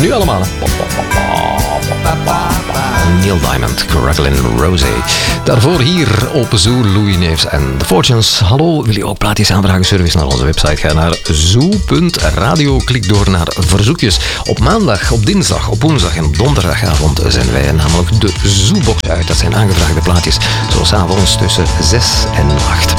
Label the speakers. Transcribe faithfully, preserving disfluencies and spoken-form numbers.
Speaker 1: Nu allemaal, hè. Neil Diamond, Cracklin' Rosé. Daarvoor hier op Zoo, Louis Neefs en The Fortunes. Hallo, wil je ook plaatjes aanvragen? Service naar onze website. Ga naar zoo punt radio. Klik door naar verzoekjes. Op maandag, op dinsdag, op woensdag en op donderdagavond zijn wij namelijk de Zoobox uit. Dat zijn aangevraagde plaatjes, zoals avonds tussen zes en acht.